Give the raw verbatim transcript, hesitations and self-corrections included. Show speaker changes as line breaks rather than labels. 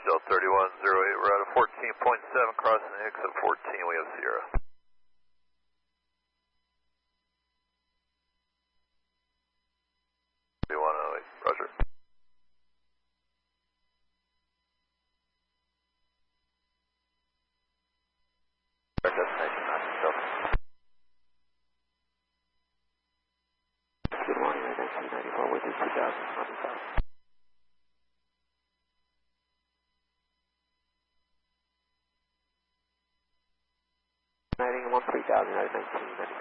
Delta thirty-one zero eight, we're out of fourteen point seven, crossing the exit fourteen, we have Sierra. thirty-one oh eight, roger. Destination, nine Delta.
Good morning, nineteen ninety-four with two thousand twenty-five. Uniting one three thousand, nineteen ninety-four.